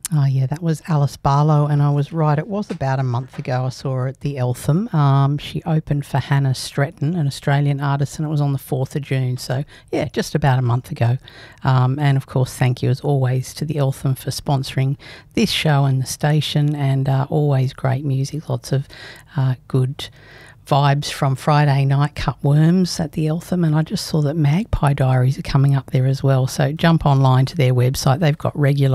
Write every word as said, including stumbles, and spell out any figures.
Oh, yeah, that was Alice Barlow, and I was right. It was about a month ago I saw her at the Eltham. Um, she opened for Hannah Stretton, an Australian artist, and it was on the fourth of June. So, yeah, just about a month ago. Um, and, of course, thank you, as always, to the Eltham for sponsoring this show and the station, and uh, always great music, lots of uh, good vibes from Friday night cut worms at the Eltham, and I just saw that Magpie Diaries are coming up there as well. So jump online to their website. They've got regular